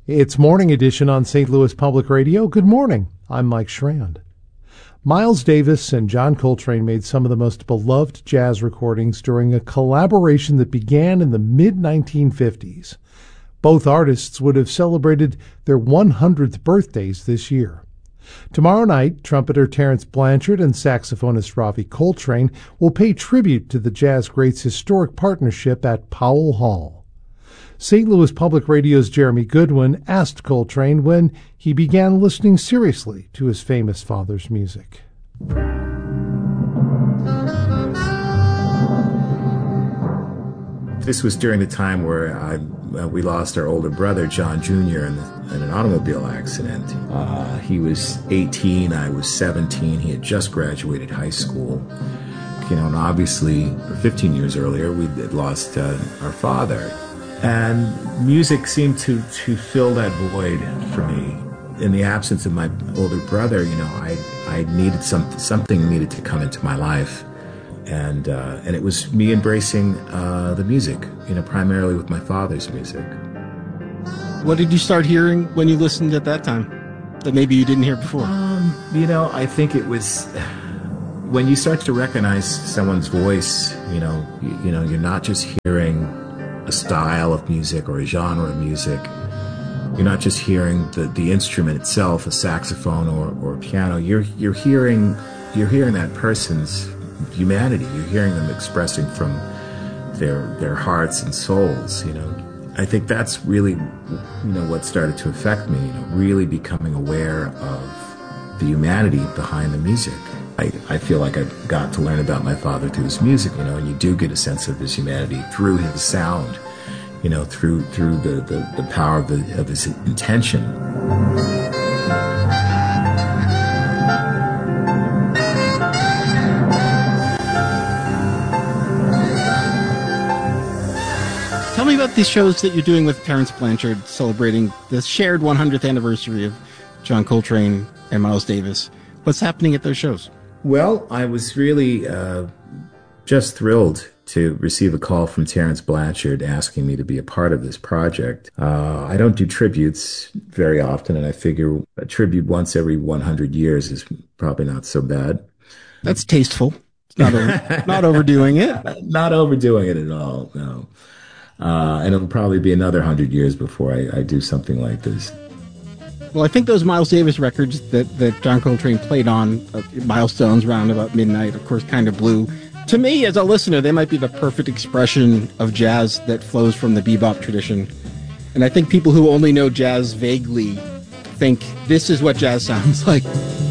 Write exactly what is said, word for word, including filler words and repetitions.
It's Morning Edition on Saint Louis Public Radio. Good morning. I'm Mike Schrand. Miles Davis and John Coltrane made some of the most beloved jazz recordings during a collaboration that began in the mid nineteen fifties. Both artists would have celebrated their one hundredth birthdays this year. Tomorrow night, trumpeter Terence Blanchard and saxophonist Ravi Coltrane will pay tribute to the jazz greats' historic partnership at Powell Hall. Saint Louis Public Radio's Jeremy Goodwin asked Coltrane when he began listening seriously to his famous father's music. This was during the time where I, uh, we lost our older brother, John Junior, in, in an automobile accident. Uh, he was eighteen, I was seventeen. He had just graduated high school. You know, and obviously, fifteen years earlier, we had lost uh, our father. And music seemed to, to fill that void for me. In the absence of my older brother, you know, I I needed some, something needed to come into my life. And uh, and it was me embracing uh, the music, you know, primarily with my father's music. What did you start hearing when you listened at that time that maybe you didn't hear before? Um, you know, I think it was when you start to recognize someone's voice, you know, you, you know, you're not just hearing a style of music or a genre of music. You're not just hearing the, the instrument itself, a saxophone or, or a piano. You're you're hearing you're hearing that person's humanity. You're hearing them expressing from their their hearts and souls. You know, I think that's really, you know, what started to affect me. You know, really becoming aware of the humanity behind the music. I, I feel like I got to learn about my father through his music, you know, and you do get a sense of his humanity through his sound, you know, through through the, the, the power of, the, of his intention. Tell me about these shows that you're doing with Terence Blanchard, celebrating the shared one hundredth anniversary of John Coltrane and Miles Davis. What's happening at those shows? Well, I was really uh, just thrilled to receive a call from Terence Blanchard asking me to be a part of this project. Uh, I don't do tributes very often, and I figure a tribute once every one hundred years is probably not so bad. That's tasteful. It's not, over, not overdoing it. Not overdoing it at all, no. Uh, and it'll probably be another one hundred years before I, I do something like this. Well, I think those Miles Davis records that, that John Coltrane played on, uh, Milestones, Round About Midnight, of course, Kind of Blue. To me, as a listener, they might be the perfect expression of jazz that flows from the bebop tradition. And I think people who only know jazz vaguely think this is what jazz sounds like.